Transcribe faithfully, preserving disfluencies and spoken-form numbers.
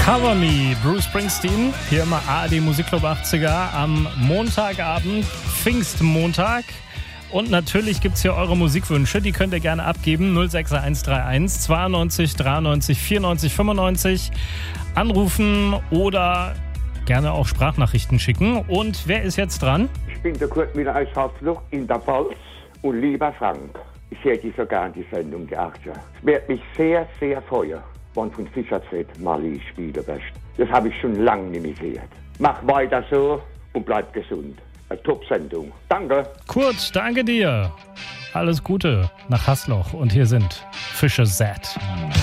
Cover Me, Bruce Springsteen, hier immer A R D Musikclub achtziger am Montagabend, Pfingstmontag. Und natürlich gibt es hier eure Musikwünsche, die könnt ihr gerne abgeben. null sechs eins drei eins zweiundneunzig dreiundneunzig vierundneunzig fünfundneunzig anrufen oder gerne auch Sprachnachrichten schicken. Und wer ist jetzt dran? Ich bin der Kurt Müller aus Harzloch in der Pfalz. Und lieber Frank, ich sehe dir so gern die Sendung, die achtziger. Es wird mich sehr, sehr freuen, wenn von Fischerzeit Mali spielen wirst. Das habe ich schon lange nicht mehr gesehen. Mach weiter so und bleib gesund. Eine Top-Sendung. Danke. Kurt, danke dir. Alles Gute nach Hasloch. Und hier sind Fischer Z.